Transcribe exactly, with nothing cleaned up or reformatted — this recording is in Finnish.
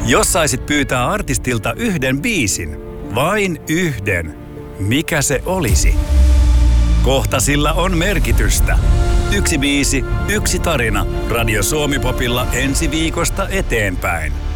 Jos saisit pyytää artistilta yhden biisin, vain yhden, mikä se olisi? Kohta sillä on merkitystä. Yksi biisi, yksi tarina. Radio Suomi Popilla ensi viikosta eteenpäin.